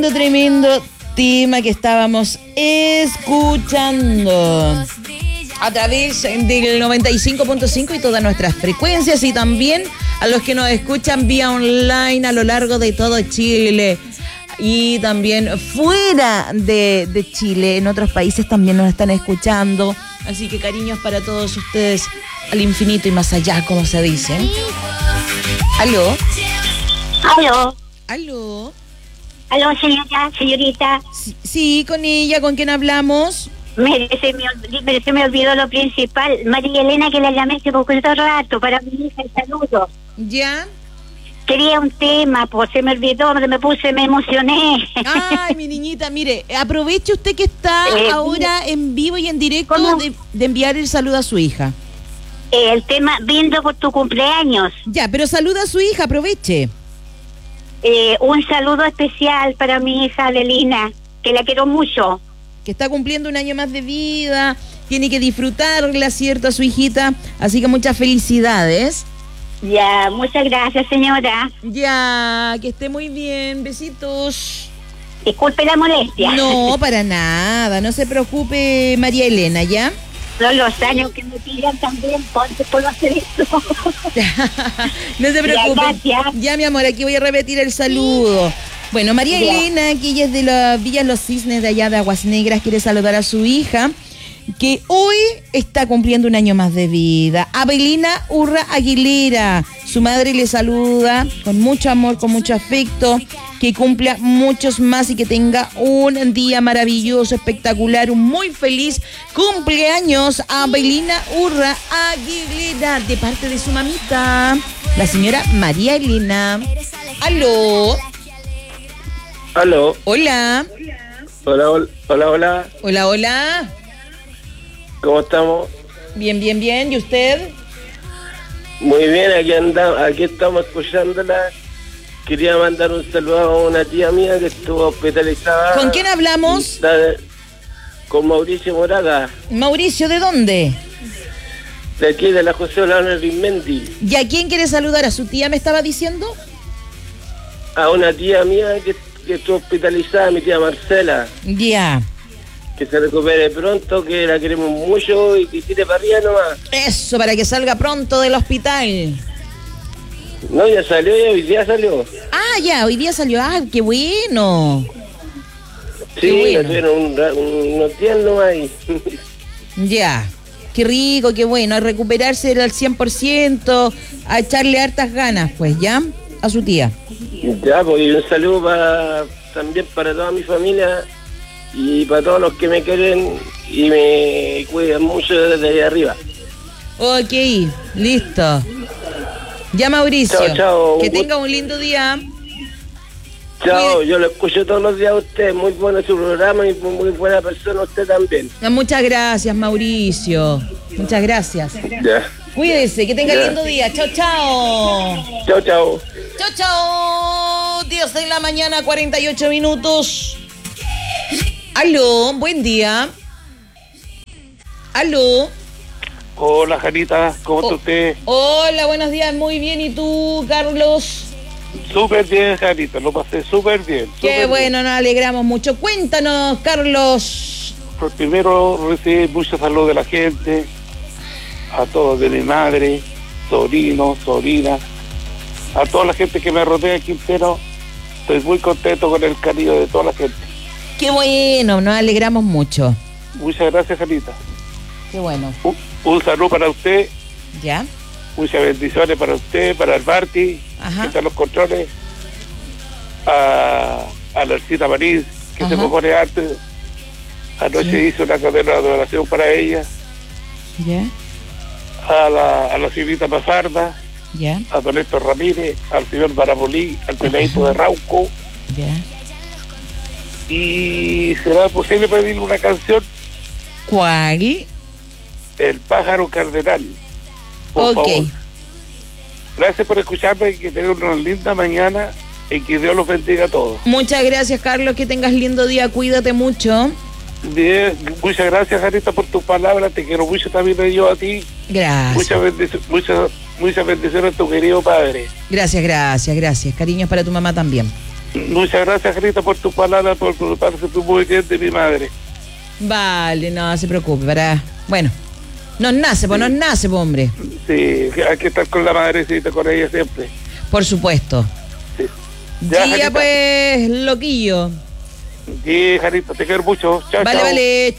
Tremendo tema que estábamos escuchando a través del 95.5 y todas nuestras frecuencias, y también a los que nos escuchan vía online a lo largo de todo Chile y también fuera de Chile, en otros países también nos están escuchando, así que cariños para todos ustedes al infinito y más allá, como se dice. ¿Aló? ¿Aló? ¿Aló? ¿Aló, señorita? Sí, con ella, ¿con quién hablamos? Se me olvidó lo principal. María Elena, que la llamé hace poquito rato para mi hija, el saludo. ¿Ya? Quería un tema, pues se me olvidó, me emocioné. Ay, mi niñita, mire, aproveche usted que está ahora en vivo y en directo de enviar el saludo a su hija. El tema, viendo por tu cumpleaños. Ya, pero saluda a su hija, aproveche. Un saludo especial para mi hija Adelina, que la quiero mucho. Que está cumpliendo un año más de vida, tiene que disfrutarla, ¿cierto?, a su hijita. Así que muchas felicidades. Ya, muchas gracias, señora. Ya, que esté muy bien, besitos. Disculpe la molestia. No, para nada, no se preocupe, María Elena, ¿ya? Son los años que me pillan también, ponte por hacer esto. No se preocupe. Ya, gracias. Ya, mi amor, aquí voy a repetir el saludo. Bueno, María Elena, que ella es de la Villa Los Cisnes de allá de Aguas Negras, quiere saludar a su hija, que hoy está cumpliendo un año más de vida. Abelina Urra Aguilera, su madre le saluda con mucho amor, con mucho afecto, que cumpla muchos más y que tenga un día maravilloso, espectacular, un muy feliz cumpleaños a Abelina Urra Aguilera, de parte de su mamita, la señora María Elena. ¿Aló? ¿Aló? Hola. Hola. Hola, hola. ¿Cómo estamos? Bien. ¿Y usted? Muy bien, aquí estamos escuchándola. Quería mandar un saludo a una tía mía que estuvo hospitalizada. ¿Con quién hablamos? Con Mauricio Moraga. Mauricio, ¿de dónde? De aquí, de la José Olano Rismendi. ¿Y a quién quiere saludar? ¿A su tía me estaba diciendo? A una tía mía que estuvo hospitalizada, mi tía Marcela. Ya. Que se recupere pronto, que la queremos mucho y que tire para arriba nomás. Eso, para que salga pronto del hospital. No, ya salió, hoy día salió. Ah, ya, hoy día salió. Ah, qué bueno. Sí, qué bueno. Tuvieron unos días nomás ahí. Ya. Qué rico, qué bueno. A recuperarse al 100%, a echarle hartas ganas, pues, ¿ya? A su tía. Ya, pues, y un saludo también para toda mi familia y para todos los que me quieren y me cuidan mucho desde ahí arriba. Ok, listo. Ya, Mauricio. Chao. Que tenga un lindo día. Chao, yo lo escucho todos los días a usted. Muy bueno su programa y muy buena persona usted también. Muchas gracias, Mauricio. Muchas gracias. Ya. Cuídese, que tenga lindo día. Chao. Chao. 10 de la mañana, 48 minutos. Aló, buen día. Aló. Hola, Janita, ¿cómo está usted? Hola, buenos días, muy bien. ¿Y tú, Carlos? Súper bien, Janita, lo pasé súper bien. Qué bueno, nos alegramos mucho. Cuéntanos, Carlos. Pues primero recibí mucho salud de la gente, a todos, de mi madre, sobrinos, sobrinas, a toda la gente que me rodea aquí entero. Estoy muy contento con el cariño de toda la gente. Qué bueno, nos alegramos mucho. Muchas gracias, Janita. Qué bueno. Un saludo para usted. ¿Ya? Muchas bendiciones para usted, para el Barty, que está en los controles, a Larcita París, que se propone arte. Anoche hice una cadena de adoración para ella. ¿Ya? A la señorita Mazarda, ¿Ya? a don Héctor Ramírez, al señor Barapolí, al peladito de Rauco. ¿Ya? Y será posible pedir una canción. ¿Cuál? El pájaro cardenal. Por favor. Gracias por escucharme y que tengan una linda mañana y que Dios los bendiga a todos. Muchas gracias, Carlos, que tengas lindo día, cuídate mucho. Bien, muchas gracias, Janita, por tus palabras, te quiero mucho también yo a ti. Gracias. Muchas bendiciones a tu querido padre. Gracias. Cariños para tu mamá también. Muchas gracias, Jarita, por tu palabra, por preocuparse muy bien de mi madre. Vale, no se preocupe, bueno, nos nace, hombre. Sí, hay que estar con la madrecita, con ella siempre. Por supuesto. Sí. Ya, Jarita. pues, loquillo. Sí, Jarita, te quiero mucho. Chao, Vale, chao. vale.